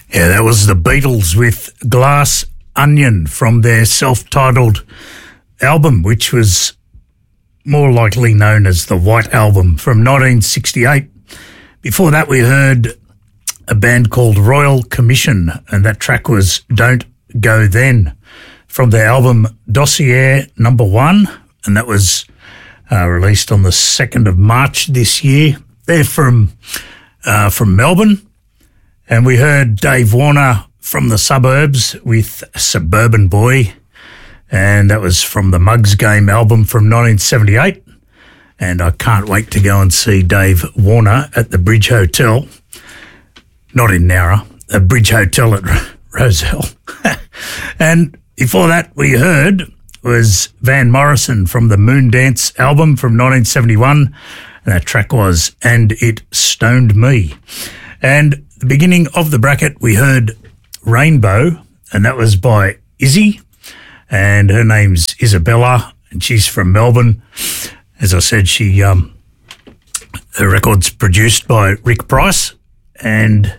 Yeah, that was the Beatles with Glass Onion from their self-titled album, which was more likely known as the White Album from 1968. Before that, we heard a band called Royal Commission, and that track was Don't Go Then from their album Dossier Number 1, and that was released on the 2nd of March this year. They're from Melbourne. And we heard Dave Warner from the Suburbs with Suburban Boy, and that was from the Mugs Game album from 1978. And I can't wait to go and see Dave Warner at the Bridge Hotel, not in Nowra, the Bridge Hotel at Rozelle. And before that, we heard was Van Morrison from the Moondance album from 1971, and that track was And It Stoned Me. And the beginning of the bracket, we heard Rainbow, and that was by Izzy, and her name's Isabella, and she's from Melbourne. As I said, her record's produced by Rick Price, and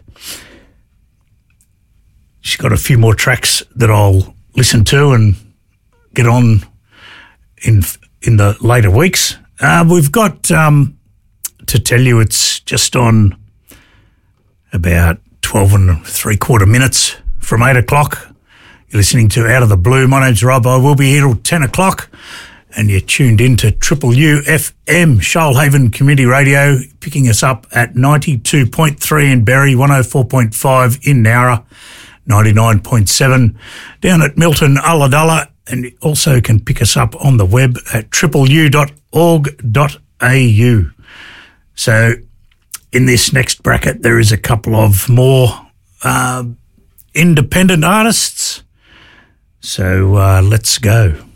she's got a few more tracks that I'll listen to and get on in the later weeks. We've got to tell you it's just on about 12 3/4 minutes from 8 o'clock. You're listening to Out of the Blue. My name's Rob. I will be here till 10 o'clock, and you're tuned into Triple UFM, Shoalhaven Community Radio, picking us up at 92.3 in Berry, 104.5 in Nowra, 99.7 down at Milton Ulladulla, and you also can pick us up on the web at tripleu.org.au. So in this next bracket, there is a couple of more independent artists. So let's go.